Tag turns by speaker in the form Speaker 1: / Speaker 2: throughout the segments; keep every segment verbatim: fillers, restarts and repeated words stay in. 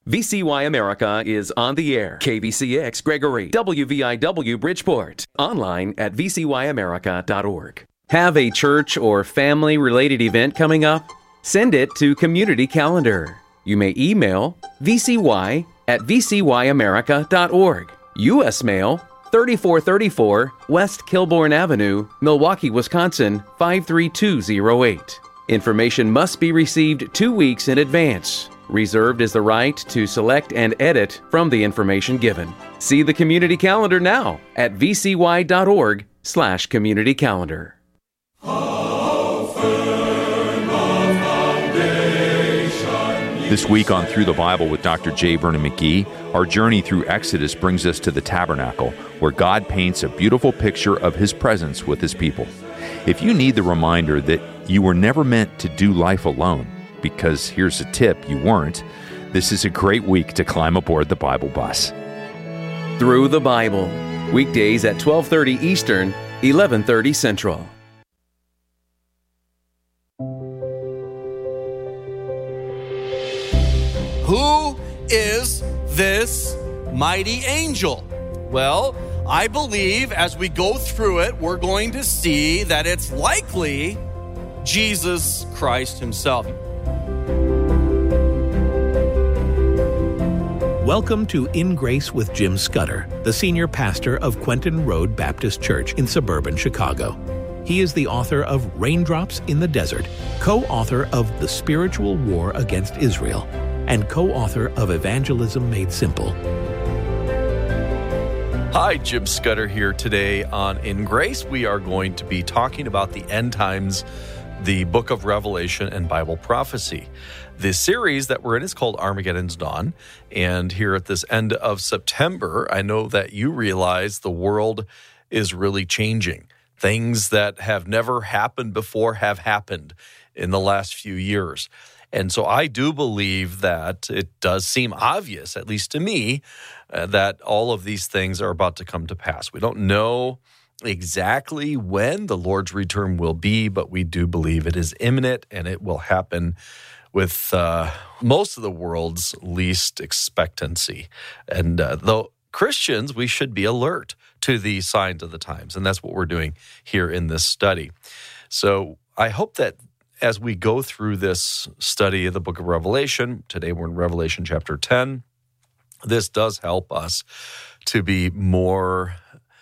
Speaker 1: V C Y America is on the air. K B C X Gregory, W V I W Bridgeport. Online at v c y america dot org. Have a church or family-related event coming up? Send it to Community Calendar. You may email v c y at v c y america dot org. U S Mail, thirty-four thirty-four West Kilbourne Avenue, Milwaukee, Wisconsin, five three two zero eight. Information must be received two weeks in advance. Reserved is the right to select and edit from the information given. See the Community Calendar now at v c y dot org slash community calendar.
Speaker 2: This week on Through the Bible with Doctor J. Vernon McGee, our journey through Exodus brings us to the tabernacle, where God paints a beautiful picture of His presence with His people. If you need the reminder that you were never meant to do life alone, because here's a tip, you weren't, this is a great week to climb aboard the Bible bus.
Speaker 1: Through the Bible, weekdays at twelve thirty Eastern, eleven thirty Central.
Speaker 3: Who is this mighty angel? Well, I believe as we go through it, we're going to see that it's likely Jesus Christ Himself.
Speaker 4: Welcome to In Grace with Jim Scudder, the senior pastor of Quentin Road Baptist Church in suburban Chicago. He is the author of Raindrops in the Desert, co-author of The Spiritual War Against Israel, and co-author of Evangelism Made Simple.
Speaker 5: Hi, Jim Scudder here today on In Grace. We are going to be talking about the end times, the book of Revelation and Bible prophecy. The series that we're in is called Armageddon's Dawn, and here at this end of September, I know that you realize the world is really changing. Things that have never happened before have happened in the last few years. And so I do believe that it does seem obvious, at least to me, uh, that all of these things are about to come to pass. We don't know exactly when the Lord's return will be, but we do believe it is imminent and it will happen with uh, most of the world's least expectancy. And uh, though Christians, we should be alert to the signs of the times, and that's what we're doing here in this study. So I hope that as we go through this study of the book of Revelation, today we're in Revelation chapter ten, this does help us to be more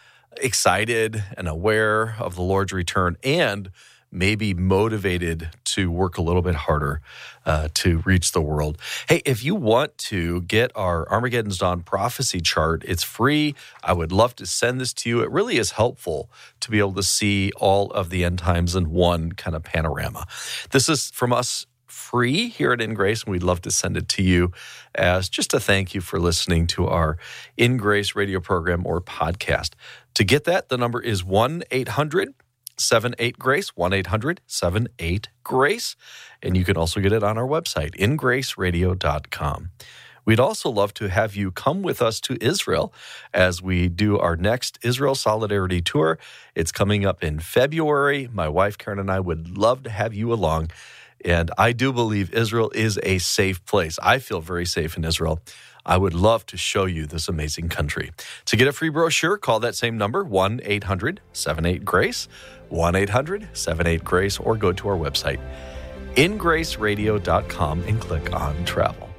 Speaker 5: excited and aware of the Lord's return and maybe motivated to work a little bit harder uh, to reach the world. Hey, if you want to get our Armageddon's Dawn prophecy chart, it's free. I would love to send this to you. It really is helpful to be able to see all of the end times in one kind of panorama. This is from us free here at In Grace, and we'd love to send it to you as just a thank you for listening to our In Grace radio program or podcast. To get that, the number is one eight hundred seven eight GRACE, one eight hundred seven eight GRACE, and you can also get it on our website, in grace radio dot com. We'd also love to have you come with us to Israel as we do our next Israel Solidarity Tour. It's coming up in February. My wife, Karen, and I would love to have you along, and I do believe Israel is a safe place. I feel very safe in Israel. I would love to show you this amazing country. To get a free brochure, call that same number, one eight hundred seven eight GRACE, one eight hundred seven eight GRACE, or go to our website, in grace radio dot com, and click on Travel.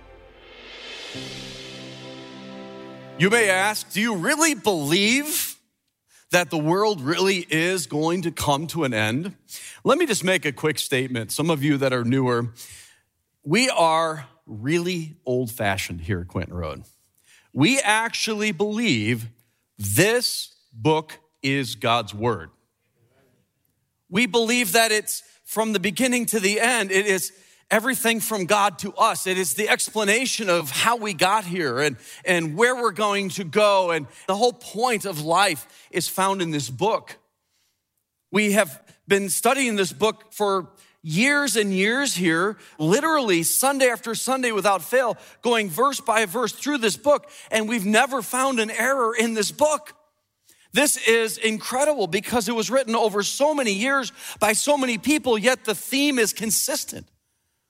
Speaker 3: You may ask, do you really believe that the world really is going to come to an end? Let me just make a quick statement. Some of you that are newer, we are really old-fashioned here at Quentin Road. We actually believe this book is God's word. We believe that it's from the beginning to the end. It is everything from God to us. It is the explanation of how we got here and, and where we're going to go. And the whole point of life is found in this book. We have been studying this book for years and years here, literally Sunday after Sunday without fail, going verse by verse through this book, and we've never found an error in this book. This is incredible because it was written over so many years by so many people, yet the theme is consistent.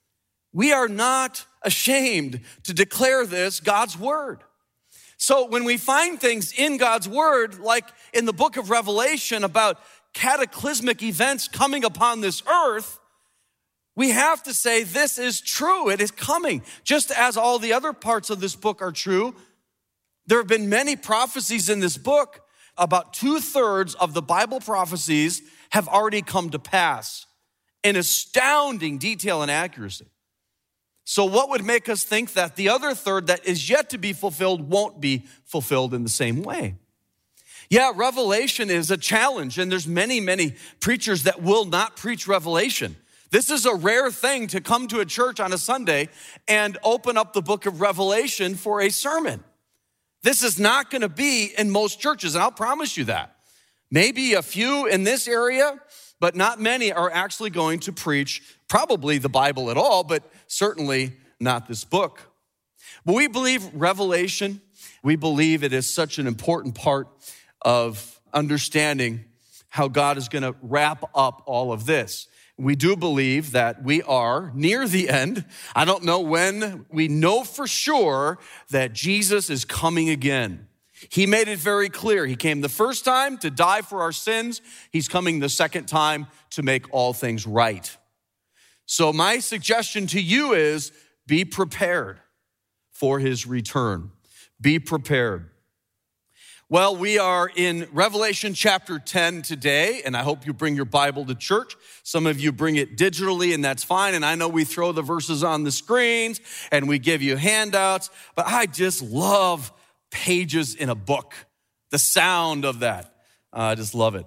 Speaker 3: We are not ashamed to declare this God's word. So when we find things in God's word, like in the book of Revelation about cataclysmic events coming upon this earth, we have to say this is true. It is coming. Just as all the other parts of this book are true, there have been many prophecies in this book. About two-thirds of the Bible prophecies have already come to pass in astounding detail and accuracy. So what would make us think that the other third that is yet to be fulfilled won't be fulfilled in the same way? Yeah, Revelation is a challenge, and there's many, many preachers that will not preach Revelation. This is a rare thing to come to a church on a Sunday and open up the book of Revelation for a sermon. This is not going to be in most churches, and I'll promise you that. Maybe a few in this area, but not many are actually going to preach probably the Bible at all, but certainly not this book. But we believe Revelation, we believe it is such an important part of understanding how God is going to wrap up all of this. We do believe that we are near the end. I don't know when. We know for sure that Jesus is coming again. He made it very clear. He came the first time to die for our sins. He's coming the second time to make all things right. So my suggestion to you is be prepared for his return. Be prepared. Well, we are in Revelation chapter ten today, and I hope you bring your Bible to church. Some of you bring it digitally, and that's fine. And I know we throw the verses on the screens, and we give you handouts, but I just love pages in a book. The sound of that. Uh, I just love it.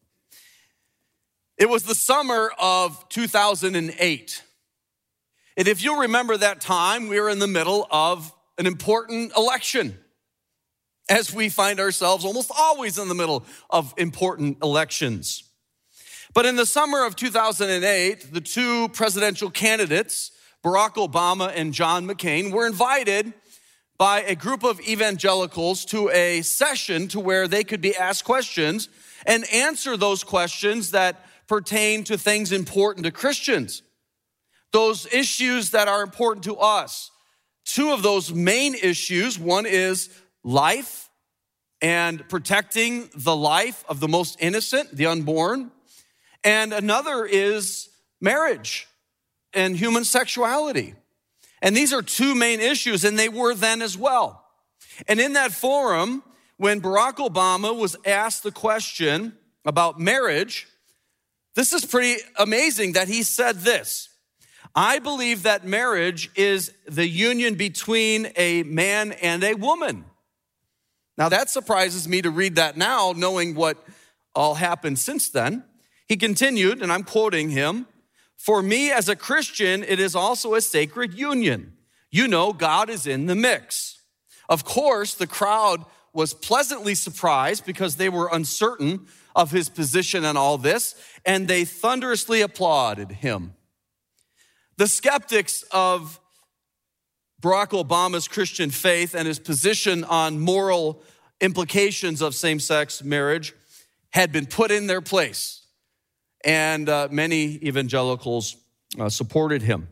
Speaker 3: It was the summer of two thousand eight. And if you'll remember that time, we were in the middle of an important election, as we find ourselves almost always in the middle of important elections. But in the summer of two thousand eight, the two presidential candidates, Barack Obama and John McCain, were invited by a group of evangelicals to a session to where they could be asked questions and answer those questions that pertain to things important to Christians, those issues that are important to us. Two of those main issues, one is life and protecting the life of the most innocent, the unborn, and another is marriage and human sexuality. And these are two main issues, and they were then as well. And in that forum, when Barack Obama was asked the question about marriage, this is pretty amazing that he said this: I believe that marriage is the union between a man and a woman. Now that surprises me to read that now, knowing what all happened since then. He continued, and I'm quoting him, "For me as a Christian, it is also a sacred union. You know, God is in the mix." Of course, the crowd was pleasantly surprised because they were uncertain of his position on all this, and they thunderously applauded him. The skeptics of Barack Obama's Christian faith and his position on moral implications of same-sex marriage had been put in their place. And uh, many evangelicals uh, supported him.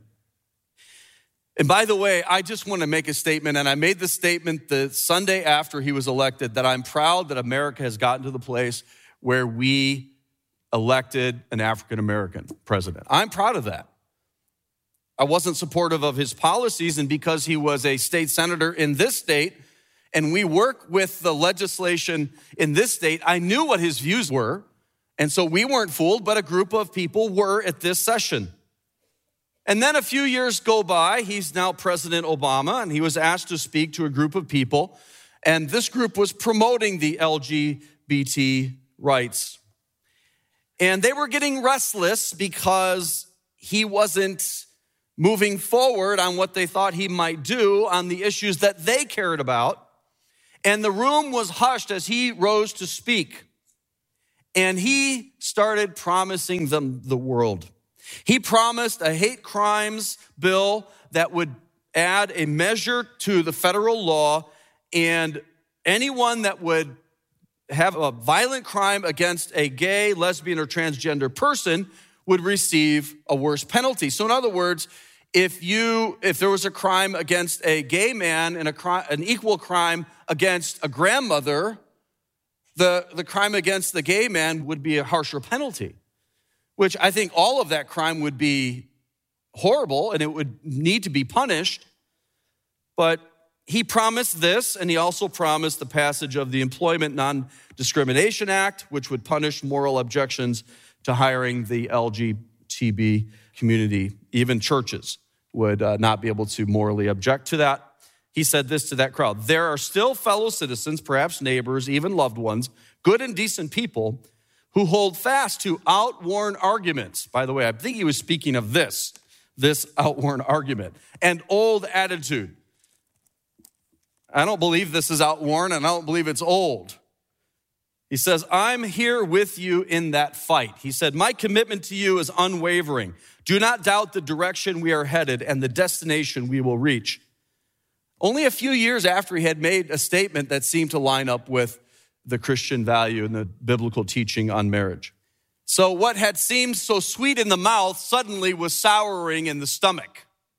Speaker 3: And by the way, I just want to make a statement, and I made the statement the Sunday after he was elected, that I'm proud that America has gotten to the place where we elected an African-American president. I'm proud of that. I wasn't supportive of his policies, and because he was a state senator in this state, and we work with the legislation in this state, I knew what his views were. And so we weren't fooled, but a group of people were at this session. And then a few years go by. He's now President Obama, and he was asked to speak to a group of people. And this group was promoting the L G B T rights. And they were getting restless because he wasn't moving forward on what they thought he might do on the issues that they cared about. And the room was hushed as he rose to speak. And he started promising them the world. He promised a hate crimes bill that would add a measure to the federal law, and anyone that would have a violent crime against a gay, lesbian, or transgender person would receive a worse penalty. So in other words, if you if there was a crime against a gay man and a crime, an equal crime against a grandmother, the, the crime against the gay man would be a harsher penalty, which I think all of that crime would be horrible and it would need to be punished. But he promised this, and he also promised the passage of the Employment Non-Discrimination Act, which would punish moral objections to hiring the L G B T community. Even churches would uh, not be able to morally object to that. He said this to that crowd: there are still fellow citizens, perhaps neighbors, even loved ones, good and decent people who hold fast to outworn arguments. By the way, I think he was speaking of this, this outworn argument, and old attitude. I don't believe this is outworn, and I don't believe it's old. He says, I'm here with you in that fight. He said, my commitment to you is unwavering. Do not doubt the direction we are headed and the destination we will reach. Only a few years after he had made a statement that seemed to line up with the Christian value and the biblical teaching on marriage. So what had seemed so sweet in the mouth suddenly was souring in the stomach.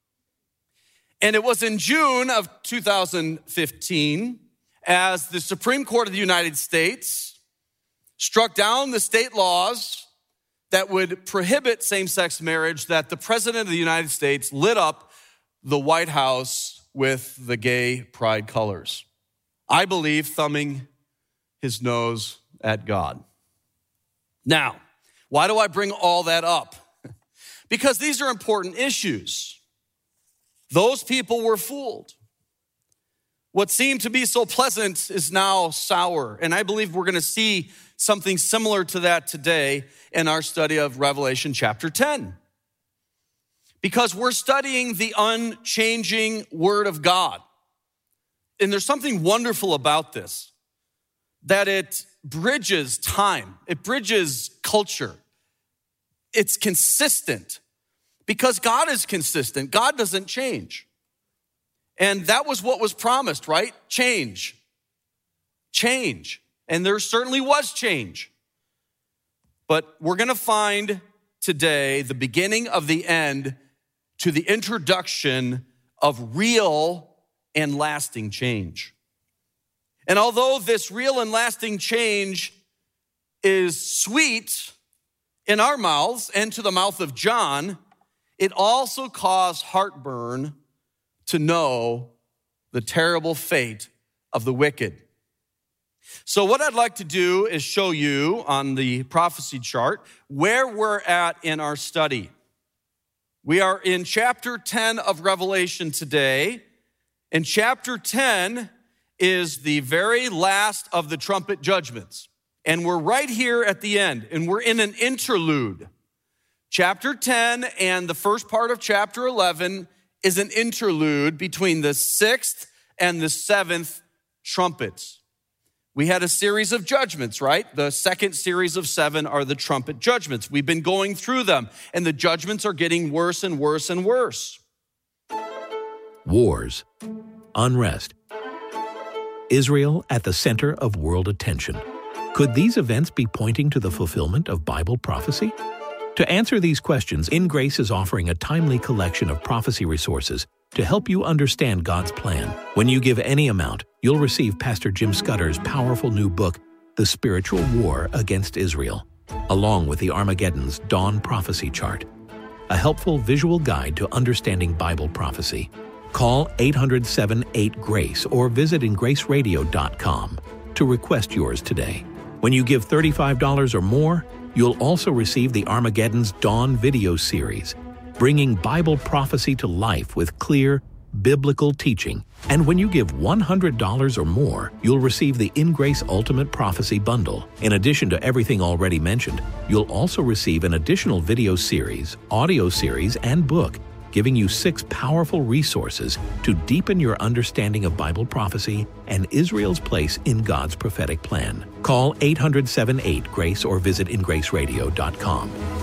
Speaker 3: And it was in June of two thousand fifteen, as the Supreme Court of the United States struck down the state laws that would prohibit same-sex marriage, that the President of the United States lit up the White House with the gay pride colors. I believe thumbing his nose at God. Now, why do I bring all that up? Because these are important issues. Those people were fooled. What seemed to be so pleasant is now sour. And I believe we're going to see something similar to that today in our study of Revelation chapter ten. Because we're studying the unchanging Word of God. And there's something wonderful about this, that it bridges time. It bridges culture. It's consistent. Because God is consistent. God doesn't change. And that was what was promised, right? Change. Change. And there certainly was change. But we're going to find today the beginning of the end to the introduction of real and lasting change. And although this real and lasting change is sweet in our mouths and to the mouth of John, it also caused heartburn to know the terrible fate of the wicked. So what I'd like to do is show you on the prophecy chart where we're at in our study. We are in chapter ten of Revelation today, and chapter ten is the very last of the trumpet judgments. And we're right here at the end, and we're in an interlude. Chapter ten and the first part of chapter eleven is an interlude between the sixth and the seventh trumpets. We had a series of judgments, right? The second series of seven are the trumpet judgments. We've been going through them, and the judgments are getting worse and worse and worse.
Speaker 4: Wars, unrest, Israel at the center of world attention. Could these events be pointing to the fulfillment of Bible prophecy? To answer these questions, In Grace is offering a timely collection of prophecy resources to help you understand God's plan. When you give any amount, you'll receive Pastor Jim Scudder's powerful new book, The Spiritual War Against Israel, along with the Armageddon's Dawn Prophecy Chart, a helpful visual guide to understanding Bible prophecy. Call eight hundred, seven eight, GRACE or visit in grace radio dot com to request yours today. When you give thirty-five dollars or more, you'll also receive the Armageddon's Dawn video series, bringing Bible prophecy to life with clear, biblical teaching. And when you give one hundred dollars or more, you'll receive the In Grace Ultimate Prophecy Bundle. In addition to everything already mentioned, you'll also receive an additional video series, audio series, and book, giving you six powerful resources to deepen your understanding of Bible prophecy and Israel's place in God's prophetic plan. Call eight hundred, seven eight, GRACE or visit in grace radio dot com.